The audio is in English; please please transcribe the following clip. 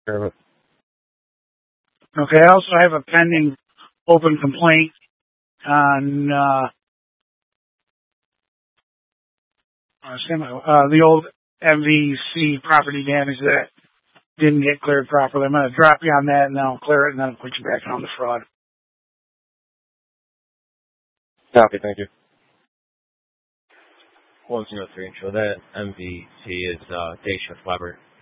care of it. Okay, I also have a pending open complaint on the old MVC property damage that didn't get cleared properly. I'm going to drop you on that, and then I'll clear it, and then I'll put you back on the fraud. Copy, thank you. 103 intro. That MVC is Day Shift Weber.